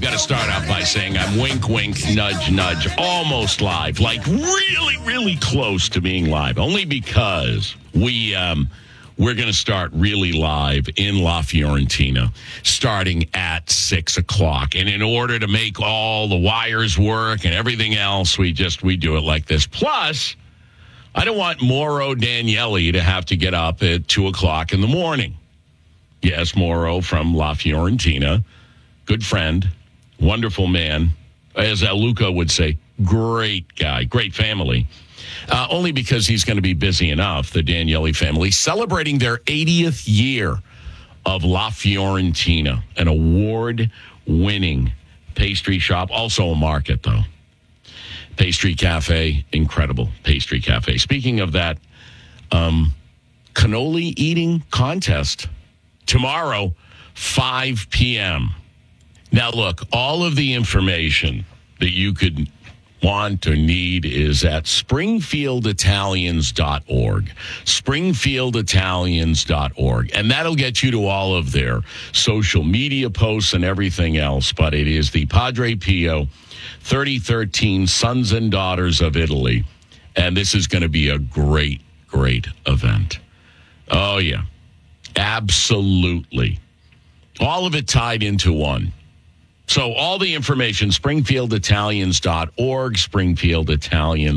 got to start out by saying I'm wink, wink, nudge, nudge, almost live. Like really, really close to being live. Only because we're going to start really live in La Fiorentina starting at 6 o'clock. And in order to make all the wires work and everything else, we do it like this. Plus, I don't want Mauro Danielli to have to get up at 2 o'clock in the morning. Yes, Mauro from La Fiorentina, good friend, wonderful man. As Luca would say, great guy, great family. Only because he's going to be busy enough, the Danielli family, celebrating their 80th year of La Fiorentina, an award-winning pastry shop, also a market, though. Pastry cafe, incredible pastry cafe. Speaking of that, cannoli eating contest tomorrow, 5 p.m. Now, look, all of the information that you could want or need is at springfielditalians.org. Springfielditalians.org. And that'll get you to all of their social media posts and everything else. But it is the Padre Pio 3013 Sons and Daughters of Italy. And this is going to be a great, great event. Oh, yeah. Absolutely. All of it tied into one. So all the information, springfielditalians.org, Springfield Italians.